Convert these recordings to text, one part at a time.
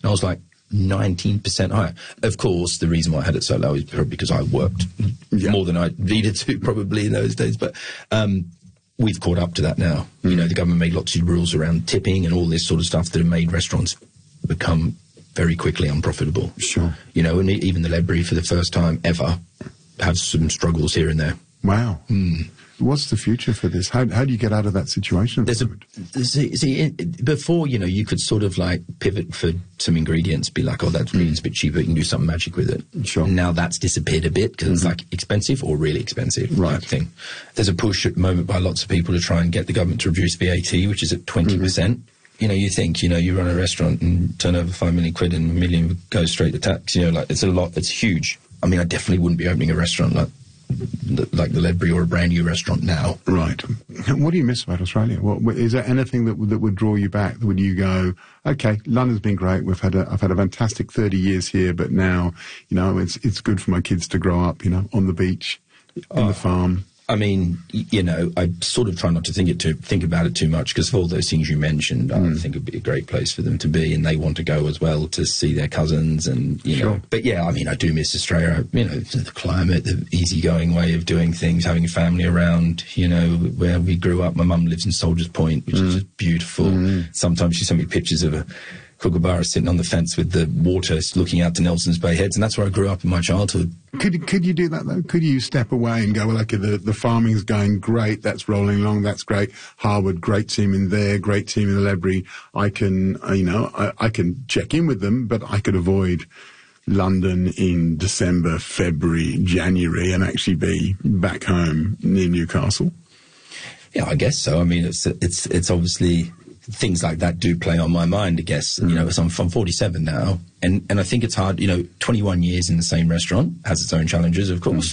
I was like, 19% higher. Of course, the reason why I had it so low is probably because I worked more than I needed to probably in those days. But we've caught up to that now. You know, the government made lots of rules around tipping and all this sort of stuff that have made restaurants become very quickly unprofitable. Sure. You know, and even the Ledbury, for the first time ever, have some struggles here and there. Wow. What's the future for this? How do you get out of that situation? Before, you know, you could sort of like pivot for some ingredients, be like, oh, that ingredient's a bit cheaper, you can do something magic with it. Sure. Now that's disappeared a bit because it's like expensive or really expensive type thing. There's a push at the moment by lots of people to try and get the government to reduce VAT, which is at 20%. You know, you think, you know, you run a restaurant and turn over 5 million quid and $1 million goes straight to tax. You know, like, it's a lot, it's huge. I mean, I definitely wouldn't be opening a restaurant like the Ledbury or a brand new restaurant now. Right. What do you miss about Australia? Is there anything that would draw you back? Would you go, okay, London's been great. I've had a fantastic 30 years here, but now, you know, it's good for my kids to grow up, you know, on the beach, in the farm. I mean, you know, I sort of try not to think about it too much because of all those things you mentioned. I think it'd be a great place for them to be, and they want to go as well to see their cousins and, you know. But yeah, I mean, I do miss Australia. You know, the climate, the easygoing way of doing things, having a family around, you know, where we grew up. My mum lives in Soldiers Point, which is just beautiful. Sometimes she sent me pictures of a kookaburra sitting on the fence with the water looking out to Nelson's Bay Heads, and that's where I grew up in my childhood. Could you do that, though? Could you step away and go, well, okay, the farming's going great, that's rolling along, that's great. Harwood, great team in there, great team in the Ledbury. I can, you know, I can check in with them, but I could avoid London in December, February, January, and actually be back home near Newcastle. Yeah, I guess so. I mean, it's obviously things like that do play on my mind, I guess. You know, I'm 47 now, and I think it's hard. You know, 21 years in the same restaurant has its own challenges, of course.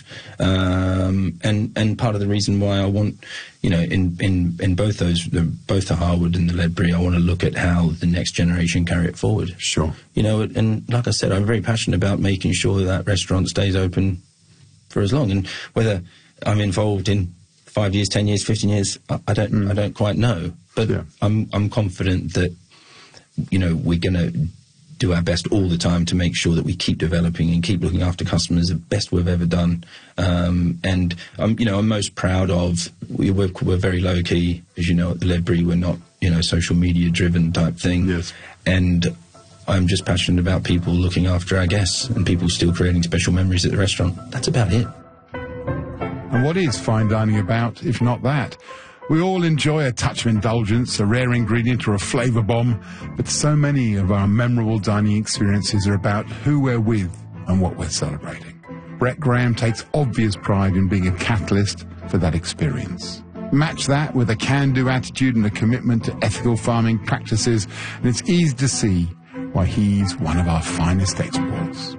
And part of the reason why I want, you know, in both those, both the Harwood and the Ledbury, I want to look at how the next generation carry it forward. Sure. You know, and like I said, I'm very passionate about making sure that restaurant stays open for as long, and whether I'm involved in 5 years, 10 years, 15 years, I don't quite know. But I'm confident that, you know, we're going to do our best all the time to make sure that we keep developing and keep looking after customers the best we've ever done. And you know, I'm most proud of, we're very low key, as you know, at the Ledbury. We're not, you know, social media driven type thing. Yes. And I'm just passionate about people looking after our guests and people still creating special memories at the restaurant. That's about it. And what is fine dining about, if not that? We all enjoy a touch of indulgence, a rare ingredient or a flavour bomb, but so many of our memorable dining experiences are about who we're with and what we're celebrating. Brett Graham takes obvious pride in being a catalyst for that experience. Match that with a can-do attitude and a commitment to ethical farming practices, and it's easy to see why he's one of our finest exports.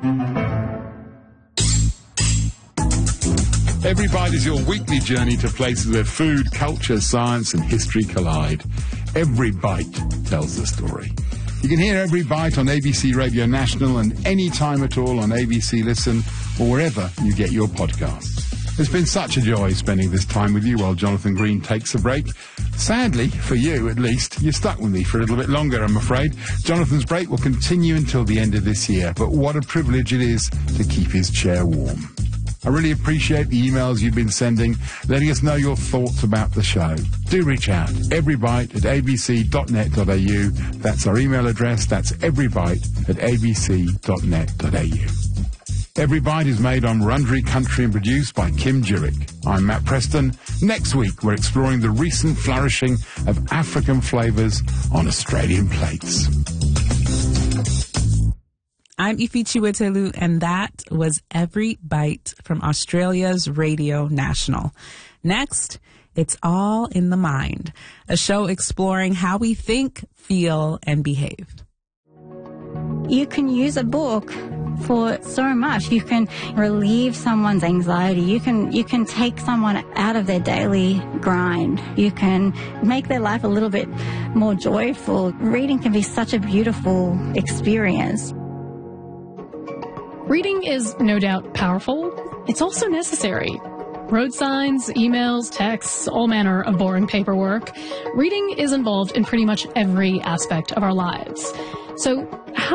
Every Bite is your weekly journey to places where food, culture, science and history collide. Every Bite tells the story. You can hear Every Bite on ABC Radio National and any time at all on ABC Listen or wherever you get your podcasts. It's been such a joy spending this time with you while Jonathan Green takes a break. Sadly, for you at least, you're stuck with me for a little bit longer, I'm afraid. Jonathan's break will continue until the end of this year, but what a privilege it is to keep his chair warm. I really appreciate the emails you've been sending, letting us know your thoughts about the show. Do reach out, everybite@abc.net.au. That's our email address, that's everybite@abc.net.au. Every Bite is made on Wurundjeri country and produced by Kim Jurek. I'm Matt Preston. Next week, we're exploring the recent flourishing of African flavours on Australian plates. I'm Ifi Chiwetelu, and that was Every Bite from Australia's Radio National. Next, It's All in the Mind, a show exploring how we think, feel, and behave. You can use a book for so much. You can relieve someone's anxiety. You can take someone out of their daily grind. You can make their life a little bit more joyful. Reading can be such a beautiful experience. Reading is no doubt powerful. It's also necessary. Road signs, emails, texts, all manner of boring paperwork. Reading is involved in pretty much every aspect of our lives. So